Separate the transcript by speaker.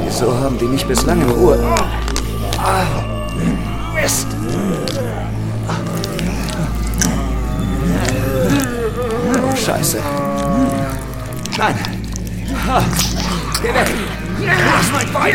Speaker 1: Wieso haben die mich bislang in Ruhe? Mist! Oh, Scheiße. Nein! Geh weg! Lass mein Bein!